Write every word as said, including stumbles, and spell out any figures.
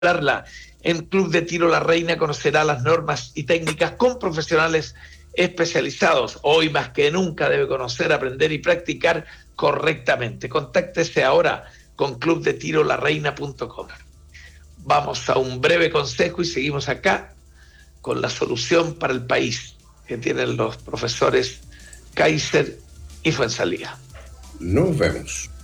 En Club de Tiro La Reina conocerá las normas y técnicas con profesionales especializados. Hoy más que nunca debe conocer, aprender y practicar correctamente. Contáctese ahora con club de tiro la reina punto com. Vamos a un breve consejo y seguimos acá con la solución para el país que tienen los profesores Kaiser y Fuenzalía. Nos vemos.